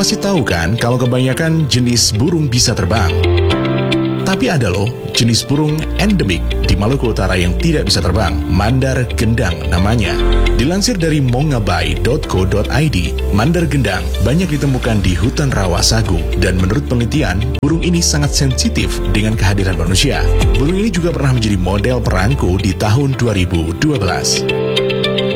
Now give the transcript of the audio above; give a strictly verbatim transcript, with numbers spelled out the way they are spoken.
Pasti tahu kan kalau kebanyakan jenis burung bisa terbang. Tapi ada loh jenis burung endemik di Maluku Utara yang tidak bisa terbang, mandar gendang namanya. Dilansir dari mongabai dot co dot i d, mandar gendang banyak ditemukan di hutan rawa sagu, dan menurut penelitian, burung ini sangat sensitif dengan kehadiran manusia. Burung ini juga pernah menjadi model perangko di tahun dua ribu dua belas.